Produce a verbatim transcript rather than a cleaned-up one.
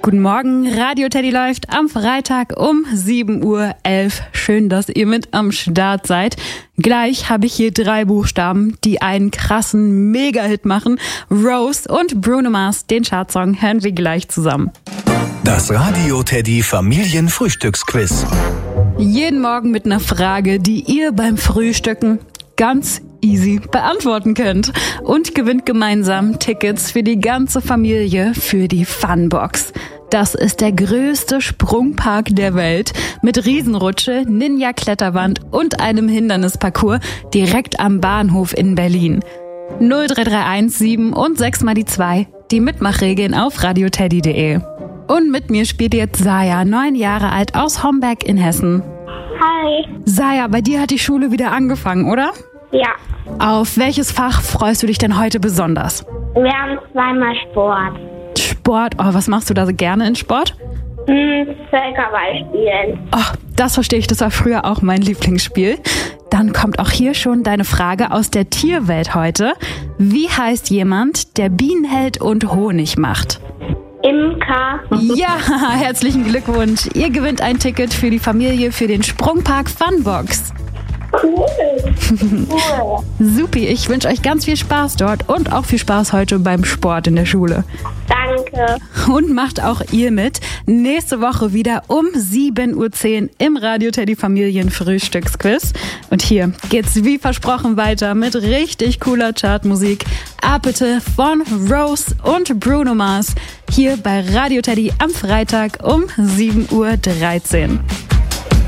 Guten Morgen, Radio Teddy läuft am Freitag um sieben Uhr elf. Schön, dass ihr mit am Start seid. Gleich habe ich hier drei Buchstaben, die einen krassen Mega-Hit machen. Rose und Bruno Mars, den Chartsong, hören wir gleich zusammen. Das Radio Teddy Familienfrühstücksquiz. Jeden Morgen mit einer Frage, die ihr beim Frühstücken ganz easy beantworten könnt. Und gewinnt gemeinsam Tickets für die ganze Familie für die Funbox. Das ist der größte Sprungpark der Welt mit Riesenrutsche, Ninja-Kletterwand und einem Hindernisparcours direkt am Bahnhof in Berlin. null drei drei eins sieben und sechs mal die zwei. Die Mitmachregeln auf radioteddy punkt de. Und mit mir spielt jetzt Saya, neun Jahre alt, aus Homberg in Hessen. Hi. Saya, bei dir hat die Schule wieder angefangen, oder? Ja. Auf welches Fach freust du dich denn heute besonders? Wir haben zweimal Sport. Sport, oh, was machst du da so gerne in Sport? Hm, Völkerball spielen. Oh, das verstehe ich, das war früher auch mein Lieblingsspiel. Dann kommt auch hier schon deine Frage aus der Tierwelt heute. Wie heißt jemand, der Bienen hält und Honig macht? Imker. Ja, herzlichen Glückwunsch. Ihr gewinnt ein Ticket für die Familie für den Sprungpark Funbox. Cool. Cool. Supi, ich wünsche euch ganz viel Spaß dort und auch viel Spaß heute beim Sport in der Schule. Danke. Und macht auch ihr mit. Nächste Woche wieder um sieben Uhr zehn im Radio Teddy Familienfrühstücksquiz. Und hier geht's wie versprochen weiter mit richtig cooler Chartmusik. Apete von Rose und Bruno Mars. Hier bei Radio Teddy am Freitag um sieben Uhr dreizehn.